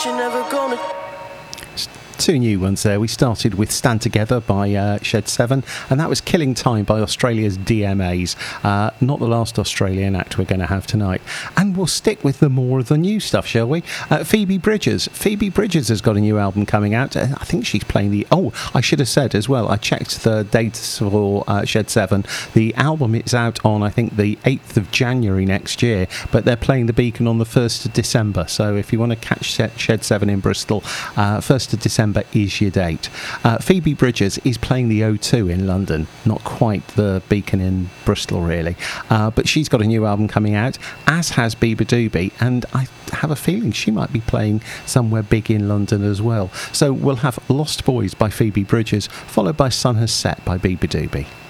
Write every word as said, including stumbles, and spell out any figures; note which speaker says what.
Speaker 1: You're never gonna.
Speaker 2: Two new ones there. We started with Stand Together by uh, Shed seven, and that was Killing Time by Australia's D M As. Uh, not the last Australian act we're going to have tonight. And we'll stick with the more of the new stuff, shall we? Uh, Phoebe Bridgers. Phoebe Bridgers has got a new album coming out. Uh, I think she's playing the... Oh, I should have said as well, I checked the dates for uh, Shed seven. The album is out on, I think, the eighth of January next year, but they're playing the Beacon on the first of December. So if you want to catch Shed seven in Bristol, uh, first of December is your date. Uh, Phoebe Bridgers is playing the O two in London, not quite the Beacon in Bristol really, uh, but she's got a new album coming out, as has Bieber Doobie, and I have a feeling she might be playing somewhere big in London as well. So we'll have Lost Boys by Phoebe Bridgers, followed by Sun Has Set by Bieber Doobie.